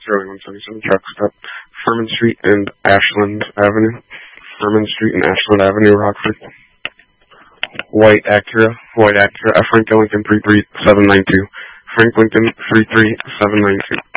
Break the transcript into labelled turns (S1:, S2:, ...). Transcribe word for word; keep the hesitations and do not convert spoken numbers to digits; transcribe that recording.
S1: Sterling one seventy-seven truck stop. Furman Street and Ashland Avenue. Furman Street and Ashland Avenue, Rockford. White Acura. White Acura. Frank Lincoln three three seven nine two. Frank Lincoln three three seven nine two.